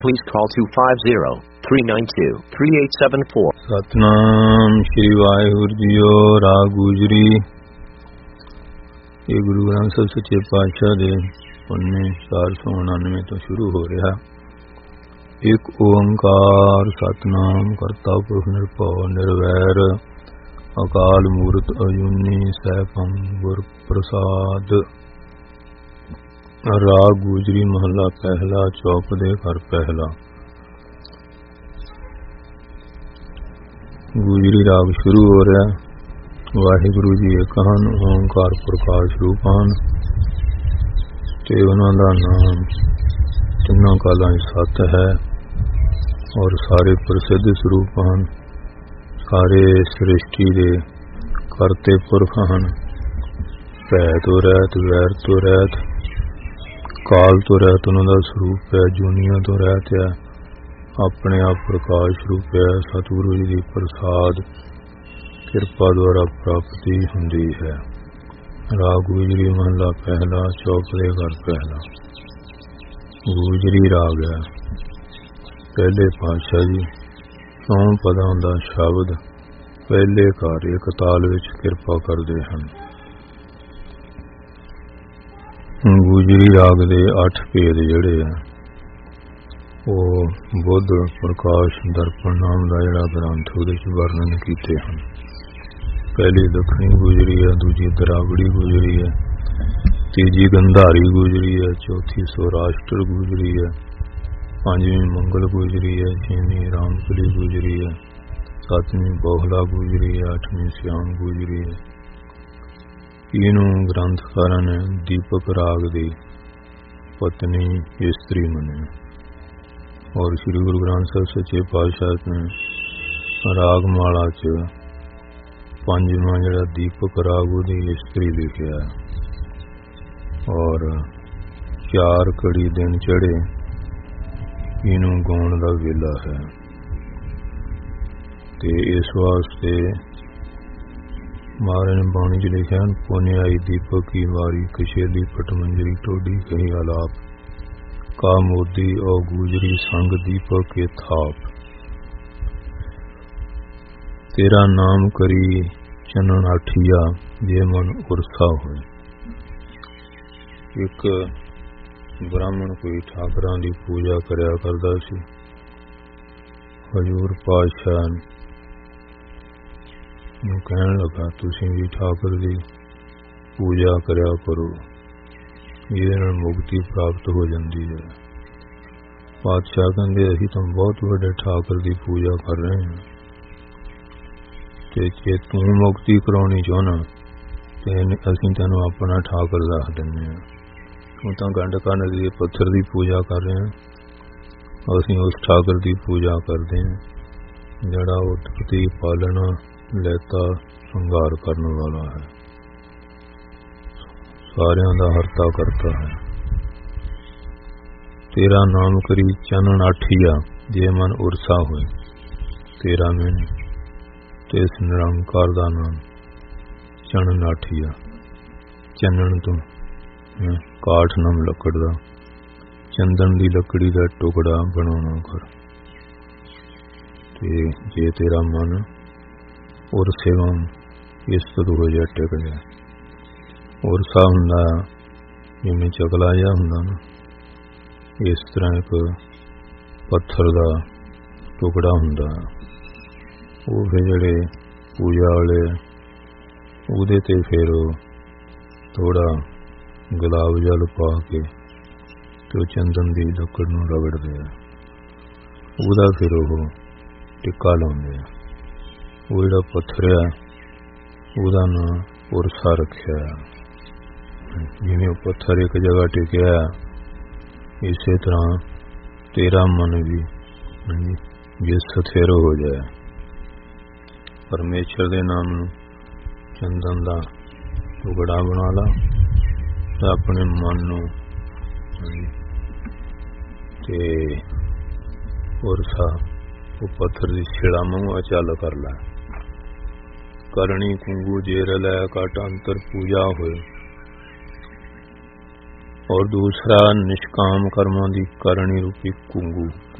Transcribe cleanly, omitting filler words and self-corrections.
Please call 250-392-3874. Satnam Shri Waheguru JIO. ਰਾਗ ਗੁਜਰੀ। ਇਹ ਗੁਰੂ ਗ੍ਰੰਥ ਸਾਹਿਬ ਸੱਚੇ ਪਾਤਸ਼ਾਹ ਦੇ 499 ਤੋਂ ਸ਼ੁਰੂ ਹੋ ਰਿਹਾ। ਇੱਕ ਓੰਕਾਰ ਸਤਨਾਮ ਕਰਤਾ ਪੁਰਖ ਨਿਰਭਉ ਨਿਰਵੈਰ ਅਕਾਲ ਮੂਰਤ ਅਜੂਨੀ ਸੈਭੰ ਗੁਰ ਪ੍ਰਸਾਦ। ਰਾਗ ਗੁਜਰੀ ਮਹਲਾ ਪਹਿਲਾ। ਚੌਪ ਦੇ ਘਰ ਪਹਿਲਾ। ਗੁਜਰੀ ਰਾਗ ਸ਼ੁਰੂ ਹੋ ਰਿਹਾ। ਵਾਹਿਗੁਰੂ ਜੀ ਇੱਕ ਹਨ, ਓਂਕਾਰ ਪ੍ਰਕਾਸ਼ ਰੂਪ ਹਨ ਤੇ ਉਹਨਾਂ ਦਾ ਨਾਮ ਤਿੰਨਾਂ ਕਾਲਾਂ ਸਤ ਹੈ ਔਰ ਸਾਰੇ ਪ੍ਰਸਿੱਧ ਸਰੂਪ ਹਨ। ਸਾਰੇ ਸ੍ਰਿਸ਼ਟੀ ਦੇ ਕਰਤੇ ਪੁਰਖ ਹਨ। ਭੈ ਤੋਂ ਰਹਿਤ, ਵੈਰ ਤੋਂ ਰਹਿਤ, ਕਾਲ ਤੋਂ ਰਹਿਤ ਉਹਨਾਂ ਦਾ ਸਰੂਪ ਹੈ। ਜੂਨੀਆਂ ਤੋਂ ਰਹਿਤ ਹੈ। ਆਪਣੇ ਆਪ ਪ੍ਰਕਾਸ਼ ਰੂਪ ਹੈ। ਸਤਿਗੁਰੂ ਜੀ ਦੀ ਪ੍ਰਸਾਦ ਕਿਰਪਾ ਦੁਆਰਾ ਪ੍ਰਾਪਤੀ ਹੁੰਦੀ ਹੈ। ਰਾਗ ਗੁਜਰੀ ਮਹਲਾ ਪਹਿਲਾ। ਚੌਪ ਦੇ ਘਰ ਪਹਿਲਾ। ਗੁਜਰੀ ਰਾਗ ਹੈ। ਪਹਿਲੇ ਪਾਤਸ਼ਾਹ ਜੀ ਸੌ ਪਦਾਂ ਦਾ ਸ਼ਬਦ ਪਹਿਲੇ ਘਰ ਇੱਕ ਤਾਲ ਵਿੱਚ ਕਿਰਪਾ ਕਰਦੇ ਹਨ। ਗੁਜਰੀ ਰਾਗ ਦੇ 8 ਭੇਦ ਜਿਹੜੇ ਆ ਉਹ ਬੁੱਧ ਪ੍ਰਕਾਸ਼ ਦਰਪਣ ਨਾਮ ਦਾ ਜਿਹੜਾ ਗ੍ਰੰਥ ਉਹਦੇ ਚ ਵਰਣਨ ਕੀਤੇ ਹਨ। ਪਹਿਲੀ ਦੱਖਣੀ ਗੁਜਰੀ ਹੈ, ਦੂਜੀ ਦਰਾਵੜੀ ਗੁਜਰੀ ਹੈ, ਤੀਜੀ ਗੰਧਾਰੀ ਗੁਜਰੀ ਹੈ, ਚੌਥੀ ਸੌਰਾਸ਼ਟਰ ਗੁਜਰੀ ਹੈ, ਪੰਜਵੀਂ ਮੰਗਲ ਗੁਜਰੀ ਹੈ, ਛੇਵੀਂ ਰਾਮਕਲੀ ਗੁਜਰੀ ਹੈ, ਸੱਤਵੀਂ ਬੋਹਲਾ ਗੁਜਰੀ ਹੈ, ਅੱਠਵੀਂ ਸਿਆਮ ਗੁਜਰੀ ਹੈ। ਇਹਨੂੰ ਗ੍ਰੰਥਕਾਰਾਂ ਨੇ ਦੀਪਕ ਰਾਗ ਦੀ ਪਤਨੀ ਇਸਤਰੀ ਮੰਨਿਆ ਔਰ ਸ੍ਰੀ ਗੁਰੂ ਗ੍ਰੰਥ ਸਾਹਿਬ ਸੱਚੇ ਪਾਤਸ਼ਾਹ ਨੇ ਰਾਗ ਮਾਲਾ ਚ ਪੰਜਵਾਂ ਜਿਹੜਾ ਦੀਪਕ ਰਾਗ ਉਹਦੀ ਇਸਤਰੀ ਲਿਖਿਆ ਔਰ 4 ਘੜੀ ਦਿਨ ਚੜੇ ਇਹਨੂੰ ਗਾਉਣ ਦਾ ਵੇਲਾ ਹੈ ਤੇ ਇਸ ਵਾਸਤੇ ਮਹਾਰਾਜ ਨੇ ਬਾਣੀ ਚ ਲਿਖਿਆ ਪੁਨਿ ਆਈ ਦੀਪਕ ਕੀ ਵਾਰੀ ਕਸ਼ੇਲੀ ਪਟਮੰਜਰੀ ਟੋਡੀ ਕਹੀ ਆਲਾਪ ਕਾ ਮੋਦੀ ਔ ਗੁਜਰੀ ਸੰਗ ਦੀਪਕ ਕੇ ਥਾਪ। ਤੇਰਾ ਨਾਮ ਕਰੀ ਚਨਣ ਆਠੀਆ ਜੇ ਮਨ ਉਰਸਾ ਹੋਏ। ਇੱਕ ਬ੍ਰਾਹਮਣ ਕੋਈ ਠਾਕਰਾਂ ਦੀ ਪੂਜਾ ਕਰਿਆ ਕਰਦਾ ਸੀ। ਹਜ਼ੂਰ ਪਾਤਸ਼ਾਹ ਨੂੰ ਕਹਿਣ ਲੱਗਾ ਤੁਸੀਂ ਵੀ ਠਾਕਰ ਦੀ ਪੂਜਾ ਕਰਿਆ ਕਰੋ, ਇਹਦੇ ਨਾਲ ਮੁਕਤੀ ਪ੍ਰਾਪਤ ਹੋ ਜਾਂਦੀ ਹੈ। ਪਾਤਸ਼ਾਹ ਕਹਿੰਦੇ ਅਸੀਂ ਤਾਂ ਬਹੁਤ ਵੱਡੇ ਠਾਕਰ ਦੀ ਪੂਜਾ ਕਰ ਰਹੇ ਹਾਂ ਤੇ ਜੇ ਤੂੰ ਮੁਕਤੀ ਕਰਾਉਣੀ ਚਾਹੁੰਦਾ ਤੇ ਅਸੀਂ ਤੈਨੂੰ ਆਪਣਾ ਠਾਕਰ ਦੱਸ ਦਿੰਦੇ ਹਾਂ। ਤੂੰ ਤਾਂ ਗੰਡਕਾ ਨਦੀ ਦੇ ਪੱਥਰ ਦੀ ਪੂਜਾ ਕਰ ਰਹੇ ਹਾਂ, ਅਸੀਂ ਉਸ ਠਾਕਰ ਦੀ ਪੂਜਾ ਕਰਦੇ ਹਾਂ ਜਿਹੜਾ ਉਤਪਤੀ ਪਾਲਣਾ ਲੈਤਾ ਸੰਘਾਰ ਕਰਨ ਵਾਲਾ ਹੈ, ਸਾਰਿਆਂ ਦਾ ਹਰਤਾ ਕਰਤਾ ਹੈ। ਤੇਰਾ ਨਾਮ ਕਰੀ ਚਨਣ ਆਠੀਆ ਜੇ ਮਨ ਉਰਸਾ ਹੋਏ। ਤੇਰਾ ਮੈਨੂੰ ਤੇ ਇਸ ਨਿਰੰਕਾਰ ਦਾ ਨਾਮ ਚਨਣ ਆਠੀਆ, ਚੰਨਣ ਤੋਂ ਕਾਠ ਨਾਮ ਲੱਕੜ ਦਾ, ਚੰਦਨ ਦੀ ਲੱਕੜੀ ਦਾ ਟੁਕੜਾ ਬਣਾਉਣਾ ਕਰ। ਤੇ ਜੇ ਤੇਰਾ ਮਨ ਉਰਸੇ ਵਾਂਗ ਇਸ ਤੋਂ ਹੋ ਜਾ ਟਿਕ ਗਿਆ। ਉਰਸਾ ਹੁੰਦਾ ਜਿਵੇਂ ਚਕਲਾ ਜਿਹਾ ਹੁੰਦਾ ਨਾ, ਇਸ ਤਰ੍ਹਾਂ ਇੱਕ ਪੱਥਰ ਦਾ ਟੁਕੜਾ ਹੁੰਦਾ। ਉਹ ਫਿਰ ਜਿਹੜੇ ਪੂਜਾ ਵਾਲੇ ਉਹਦੇ ਤੇ ਫਿਰ ਥੋੜਾ ਗੁਲਾਬ ਜਲ ਪਾ ਕੇ ਤੇ ਉਹ ਚੰਦਨ ਦੀ ਲੱਕੜ ਨੂੰ ਰਗੜਦੇ ਆ, ਉਹਦਾ ਫਿਰ ਉਹ ਟਿੱਕਾ ਲਾਉਂਦੇ ਆ। ਉਹ ਜਿਹੜਾ ਪੱਥਰ ਆ ਉਹਦਾ ਨਾਂ ਉਰਸਾ ਰੱਖਿਆ। ਜਿਵੇਂ ਉਹ ਪੱਥਰ ਇੱਕ ਜਗ੍ਹਾ ਟਿਕਿਆ ਇਸੇ ਤਰ੍ਹਾਂ ਤੇਰਾ ਮਨ ਵੀ ਜੇ ਸਥਿਰ ਹੋ ਜਾਏ, ਪਰਮੇਸ਼ਰ ਦੇ ਨਾਮ ਨੂੰ ਚੰਦਨ ਦਾ ਟੁਕੜਾ ਬਣਾ ਲਾ ਤੇ ਆਪਣੇ ਮਨ ਨੂੰ ਤੇ ਉਰਸਾ ਉਹ ਪੱਥਰ ਦੀ ਛਿੜਾ ਮੂੰਹ ਅਚਲ ਕਰ ਲੈ। ਕਰਨੀ ਕੁੰਗੂ ਜੇਰ ਲੈ ਕਾਟ ਅੰਤਰ ਪੂਜਾ ਹੋਏ। ਔਰ ਦੂਸਰਾ ਨਿਸ਼ਕਾਮ ਕਰਮਾਂ ਦੀ ਕਰਨੀ ਰੂਪੀ ਕੁੰਗੂ